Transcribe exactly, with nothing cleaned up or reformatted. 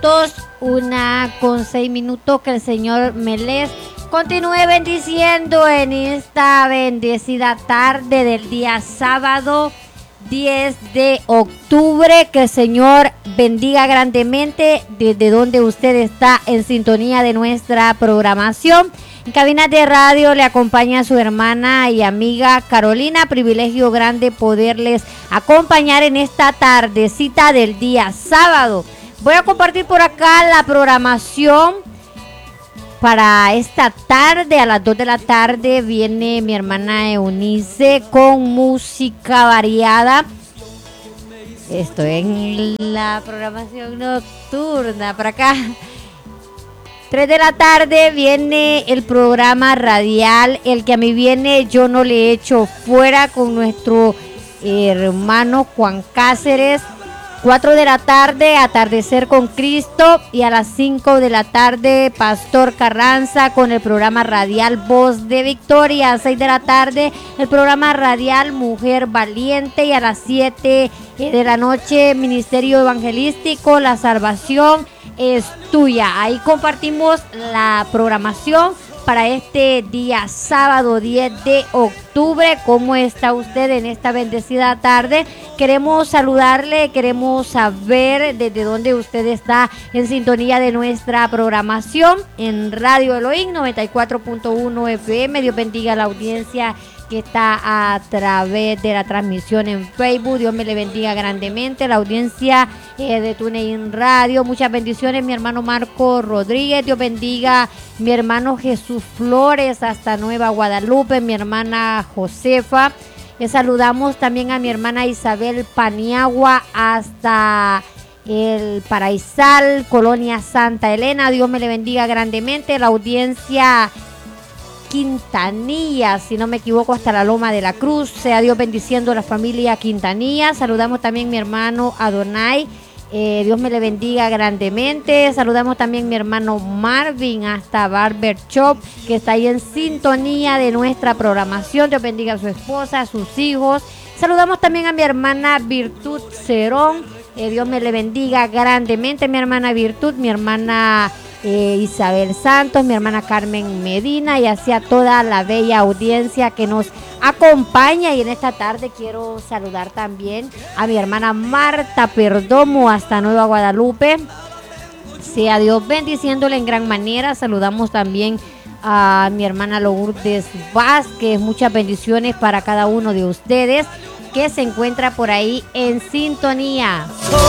minutos, una con seis minutos, que el Señor me les continúe bendiciendo en esta bendecida tarde del día sábado diez de octubre, que el Señor bendiga grandemente desde donde usted está en sintonía de nuestra programación. En cabina de radio le acompaña su hermana y amiga Carolina. Privilegio grande poderles acompañar en esta tardecita del día sábado. Voy a compartir por acá la programación para esta tarde. A las dos de la tarde viene mi hermana Eunice con música variada. Estoy en la programación nocturna por acá. tres de la tarde viene el programa radial El que a mí viene yo no le echo fuera, con nuestro hermano Juan Cáceres. cuatro de la tarde Atardecer con Cristo, y a las cinco de la tarde Pastor Carranza con el programa radial Voz de Victoria. A seis de la tarde el programa radial Mujer Valiente, y a las siete de la noche Ministerio Evangelístico La Salvación es Tuya. Ahí compartimos la programación para este día sábado diez de octubre. ¿Cómo está usted en esta bendecida tarde? Queremos saludarle, queremos saber desde dónde usted está en sintonía de nuestra programación en Radio Elohim noventa y cuatro punto uno F M. Dios bendiga a la audiencia que está a través de la transmisión en Facebook. Dios me le bendiga grandemente. La audiencia eh, de TuneIn Radio. Muchas bendiciones, mi hermano Marco Rodríguez. Dios bendiga mi hermano Jesús Flores hasta Nueva Guadalupe. Mi hermana Josefa. Le saludamos también a mi hermana Isabel Paniagua hasta el Paraísal, Colonia Santa Elena. Dios me le bendiga grandemente. La audiencia Quintanilla, si no me equivoco, hasta la Loma de la Cruz. Sea Dios bendiciendo a la familia Quintanilla. Saludamos también a mi hermano Adonai. Eh, Dios me le bendiga grandemente. Saludamos también a mi hermano Marvin hasta Barber Shop, que está ahí en sintonía de nuestra programación. Dios bendiga a su esposa, a sus hijos. Saludamos también a mi hermana Virtud Cerón. Eh, Dios me le bendiga grandemente, mi hermana Virtud, mi hermana Eh, Isabel Santos, mi hermana Carmen Medina, y así a toda la bella audiencia que nos acompaña. Y en esta tarde quiero saludar también a mi hermana Marta Perdomo hasta Nueva Guadalupe. Sea Dios bendiciéndole en gran manera. Saludamos también a mi hermana Lourdes Vázquez. Muchas bendiciones para cada uno de ustedes que se encuentra por ahí en sintonía.